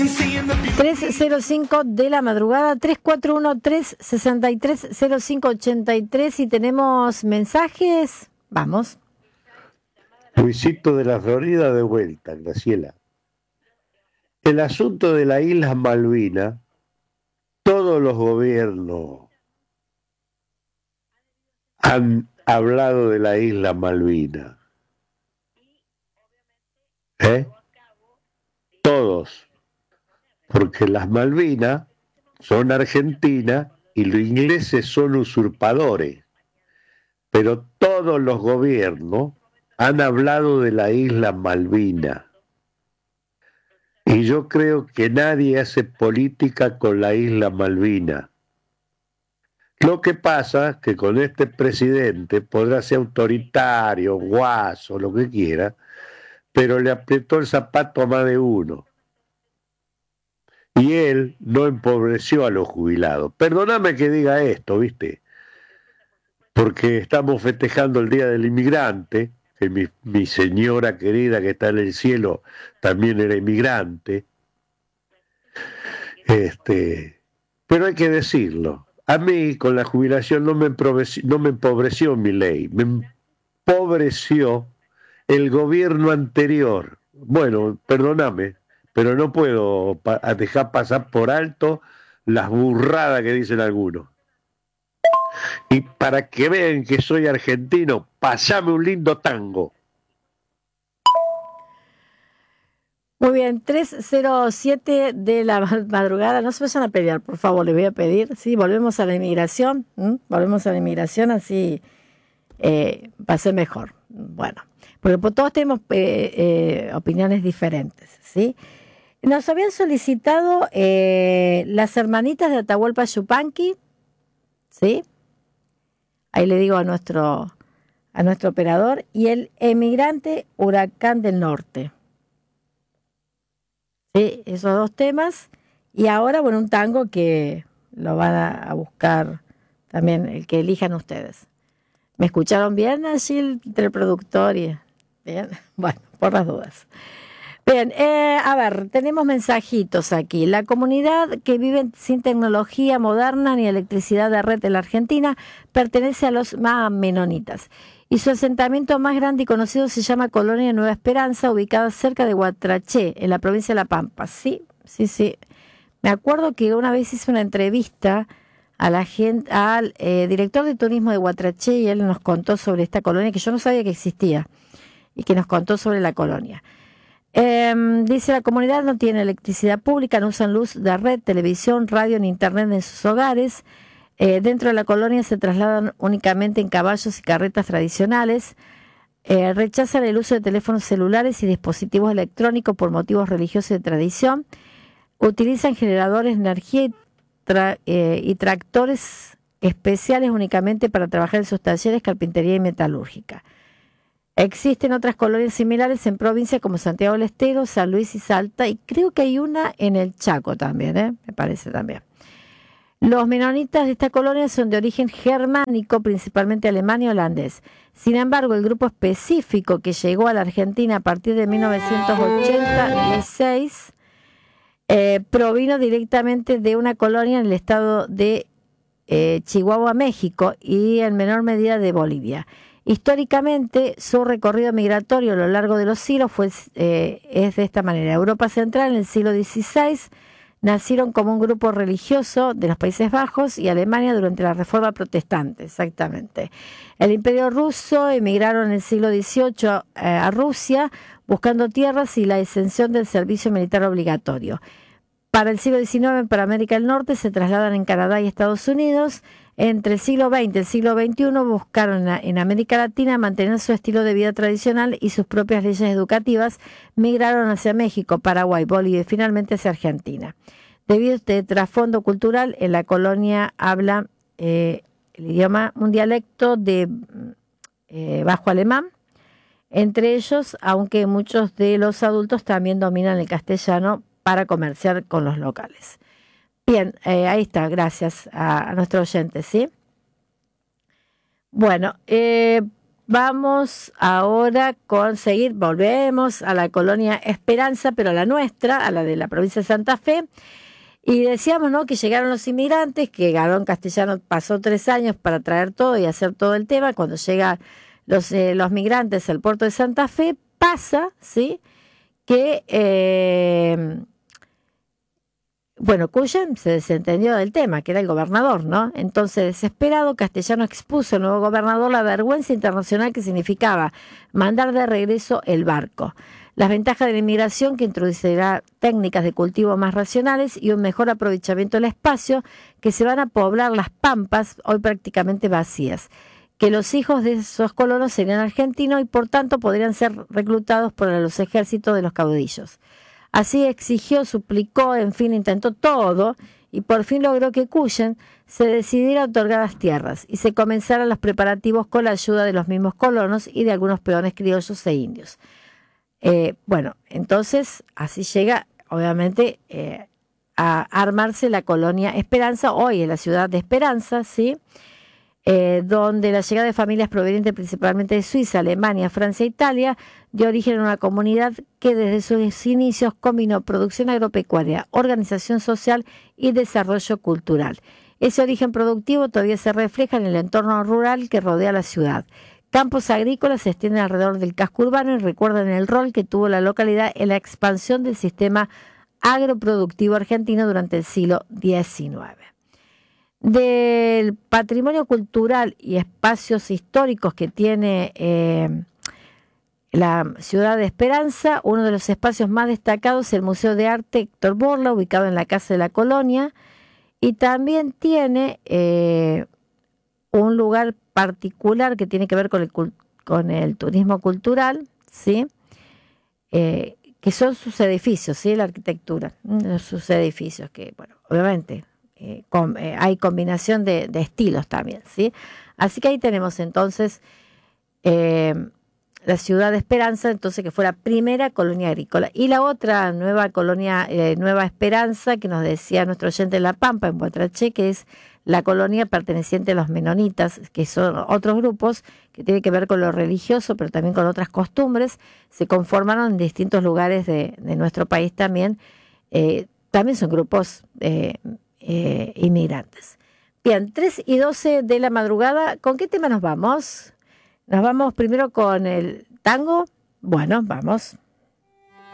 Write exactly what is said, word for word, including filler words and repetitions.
tres cero cinco de la madrugada, tres cuatro uno, tres seis tres, cero cinco ocho tres. Y tenemos mensajes. Vamos. Luisito de la Florida de vuelta, Graciela. El asunto de la isla Malvina, todos los gobiernos han hablado de la isla Malvina. ¿Eh? Todos. Porque las Malvinas son argentinas y los ingleses son usurpadores. Pero todos los gobiernos han hablado de la isla Malvina. Y yo creo que nadie hace política con la isla Malvina. Lo que pasa es que con este presidente podrá ser autoritario, guaso, lo que quiera, pero le apretó el zapato a más de uno. Y él no empobreció a los jubilados. Perdóname que diga esto, ¿viste? Porque estamos festejando el Día del Inmigrante, que mi, mi señora querida que está en el cielo también era inmigrante. Este, pero hay que decirlo. A mí con la jubilación no me empobreció, no me empobreció mi ley, me empobreció el gobierno anterior. Bueno, perdóname, pero no puedo pa- dejar pasar por alto las burradas que dicen algunos. Y para que vean que soy argentino, pasame un lindo tango. Muy bien, tres cero siete de la madrugada. No se vayan a pelear, por favor, les voy a pedir. Sí, volvemos a la inmigración. ¿m? Volvemos a la inmigración, así eh, va a ser mejor. Bueno, porque pues, todos tenemos eh, eh, opiniones diferentes, ¿sí? Nos habían solicitado eh, las hermanitas de Atahualpa Yupanqui, ¿sí? Ahí le digo a nuestro, a nuestro operador, y el emigrante Huracán del Norte. Sí, esos dos temas. Y ahora, bueno, un tango que lo van a, a buscar también, el que elijan ustedes. ¿Me escucharon bien allí el, el productor? Y, bien, bueno, por las dudas. Bien, eh, a ver, tenemos mensajitos aquí. La comunidad que vive sin tecnología moderna ni electricidad de red en la Argentina pertenece a los menonitas. Y su asentamiento más grande y conocido se llama Colonia Nueva Esperanza, ubicada cerca de Huatraché, en la provincia de La Pampa. Sí, sí, sí. Me acuerdo que una vez hice una entrevista a la gente, al eh, director de turismo de Huatraché, y él nos contó sobre esta colonia que yo no sabía que existía, y que nos contó sobre la colonia. Eh, dice, la comunidad no tiene electricidad pública, no usan luz de red, televisión, radio ni internet en sus hogares. Eh, dentro de la colonia se trasladan únicamente en caballos y carretas tradicionales. Eh, rechazan el uso de teléfonos celulares y dispositivos electrónicos por motivos religiosos y de tradición. Utilizan generadores de energía y, tra- eh, y tractores especiales únicamente para trabajar en sus talleres, carpintería y metalúrgica. Existen otras colonias similares en provincias como Santiago del Estero, San Luis y Salta, y creo que hay una en el Chaco también, ¿eh? Me parece también. Los menonitas de esta colonia son de origen germánico, principalmente alemán y holandés. Sin embargo, el grupo específico que llegó a la Argentina a partir de mil novecientos ochenta y seis eh, provino directamente de una colonia en el estado de eh, Chihuahua, México, y en menor medida de Bolivia. Históricamente, su recorrido migratorio a lo largo de los siglos fue, eh, es de esta manera. Europa Central, en el siglo dieciséis, nacieron como un grupo religioso de los Países Bajos y Alemania durante la Reforma Protestante, exactamente. El Imperio Ruso emigraron en el siglo dieciocho eh, a Rusia, buscando tierras y la exención del servicio militar obligatorio. Para el siglo diecinueve, para América del Norte, se trasladan en Canadá y Estados Unidos. Entre el siglo veinte y el siglo veintiuno buscaron en América Latina mantener su estilo de vida tradicional y sus propias leyes educativas. Migraron hacia México, Paraguay, Bolivia y finalmente hacia Argentina. Debido a este trasfondo cultural, en la colonia habla eh, el idioma, un dialecto de eh, bajo alemán. Entre ellos, aunque muchos de los adultos también dominan el castellano para comerciar con los locales. Bien, eh, ahí está, gracias a, a nuestro oyente, ¿sí? Bueno, eh, vamos ahora con seguir, volvemos a la colonia Esperanza, pero a la nuestra, a la de la provincia de Santa Fe. Y decíamos, ¿no?, que llegaron los inmigrantes, que Garón Castellano pasó tres años para traer todo y hacer todo el tema. Cuando llegan los, eh, los migrantes al puerto de Santa Fe, pasa, ¿sí?, que, eh, bueno, Cuyen se desentendió del tema, que era el gobernador, ¿no? Entonces, desesperado, Castellano expuso al nuevo gobernador la vergüenza internacional que significaba mandar de regreso el barco. Las ventajas de la inmigración, que introducirá técnicas de cultivo más racionales y un mejor aprovechamiento del espacio, que se van a poblar las pampas, hoy prácticamente vacías. Que los hijos de esos colonos serían argentinos y por tanto podrían ser reclutados por los ejércitos de los caudillos. Así exigió, suplicó, en fin, intentó todo y por fin logró que Cuyen se decidiera a otorgar las tierras y se comenzaran los preparativos con la ayuda de los mismos colonos y de algunos peones criollos e indios. Eh, bueno, entonces así llega, obviamente, eh, a armarse la colonia Esperanza, hoy en la ciudad de Esperanza, ¿sí?, eh, donde la llegada de familias provenientes principalmente de Suiza, Alemania, Francia e Italia dio origen a una comunidad que desde sus inicios combinó producción agropecuaria, organización social y desarrollo cultural. Ese origen productivo todavía se refleja en el entorno rural que rodea la ciudad. Campos agrícolas se extienden alrededor del casco urbano y recuerdan el rol que tuvo la localidad en la expansión del sistema agroproductivo argentino durante el siglo diecinueve. Del patrimonio cultural y espacios históricos que tiene eh, la ciudad de Esperanza, uno de los espacios más destacados es el Museo de Arte Héctor Borla, ubicado en la Casa de la Colonia, y también tiene eh, un lugar particular que tiene que ver con el, con el turismo cultural, ¿sí?, eh, que son sus edificios, ¿sí?, la arquitectura, sus edificios, que, bueno, obviamente eh, con, eh, hay combinación de, de estilos también, ¿sí? Así que ahí tenemos entonces eh, la ciudad de Esperanza, entonces, que fue la primera colonia agrícola. Y la otra nueva colonia, eh, Nueva Esperanza, que nos decía nuestro oyente en La Pampa, en Buatraché, que es la colonia perteneciente a los menonitas, que son otros grupos que tienen que ver con lo religioso, pero también con otras costumbres. Se conformaron en distintos lugares de, de nuestro país también. Eh, también son grupos eh, eh, inmigrantes. Bien, tres y doce de la madrugada. ¿Con qué tema nos vamos? Nos vamos primero con el tango. Bueno, vamos.